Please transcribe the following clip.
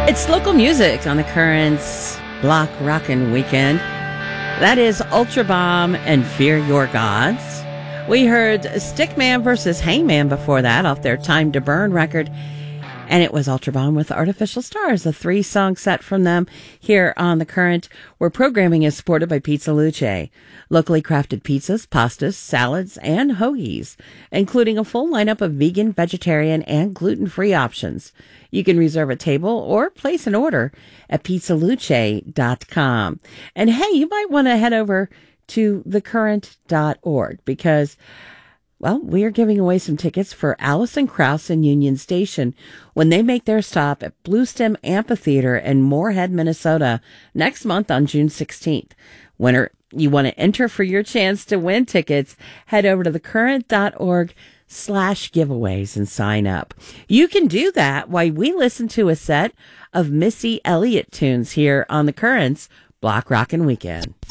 It's local music on the Currents Block Rockin' Weekend. That is Ultra Bomb and Fear Your Gods. We heard Stickman versus Hangman before that off their Time to Burn record. And it was Ultra Bomb with Artificial Stars, a 3-song set from them here on The Current, where programming is supported by Pizza Luce. Locally crafted pizzas, pastas, salads, and hoagies, including a full lineup of vegan, vegetarian, and gluten-free options. You can reserve a table or place an order at pizzaluce.com. And hey, you might want to head over to thecurrent.org because, well, we are giving away some tickets for Alison Krauss and Union Station when they make their stop at Bluestem Amphitheater in Moorhead, Minnesota next month on June 16th. You want to enter for your chance to win tickets, head over to thecurrent.org/giveaways and sign up. You can do that while we listen to a set of Missy Elliott tunes here on the Currents Block Rockin' Weekend.